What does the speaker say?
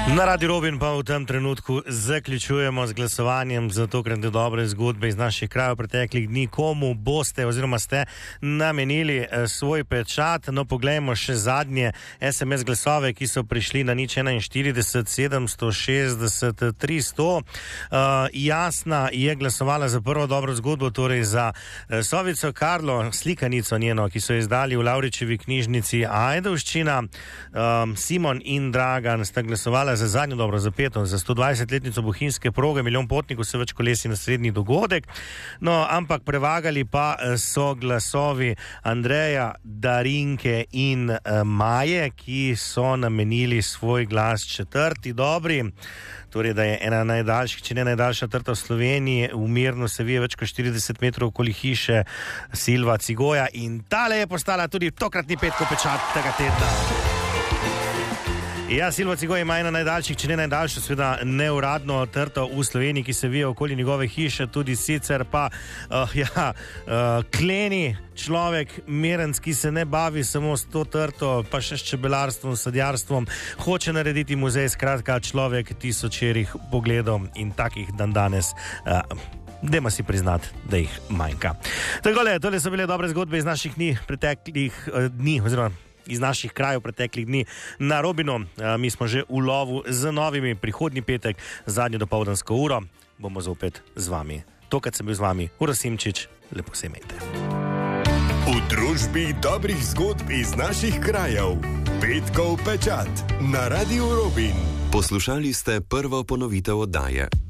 Na Radiu Robin pa v tem trenutku zaključujemo z glasovanjem za tokratne dobre zgodbe iz naših krajev preteklih dni. Komu boste oziroma ste namenili svoj pečat? No, poglejmo še zadnje SMS glasove, ki so prišli na 041 760 300. Jasna je glasovala za prvo dobro zgodbo, torej za Sovico Karlo, slikanico njeno, ki so izdali v Lavričevi knjižnici Ajdovščina. Simon in Dragan sta glasovala za zadnjo dobro zapeto, za 120-letnico bohinjske proge, milijon potnikov, se več kolesi na srednji dogodek. No, ampak prevagali pa so glasovi Andreja, Darinke in Maje, ki so namenili svoj glas četrti dobri. Torej, da je ena najdaljših, če ne najdaljša trta v Sloveniji, v Mirnu se vije več kot 40 metrov okoli hiše Silva Cigoja in tale je postala tudi tokratni petkov pečat tega tedna. Ja, Silva Cigoj ima ena najdaljših, če ne najdaljša, seveda neuradno trto v Sloveniji, ki se vije okoli njegove hiše, tudi sicer pa kleni človek, Merenc, ki se ne bavi samo s to trto, pa še s čebelarstvom, sadjarstvom, hoče narediti muzej, skratka človek tisočerih pogledov in takih dan danes dajmo si priznati, da jih manjka. Takole, tole so bile dobre zgodbe iz naših preteklih dni, oziroma iz naših krajev preteklih dni na Robinu. Mi smo že v lovu z novimi. Prihodnji petek, zadnjo dopoldansko uro, bomo zopet z vami. Tokrat sem bil z vami Uroš Simčič, lepo se imejte. V družbi dobrih zgodb iz naših krajev. Petkov pečat na Radiu Robin. Poslušali ste prvo ponovitev oddaje.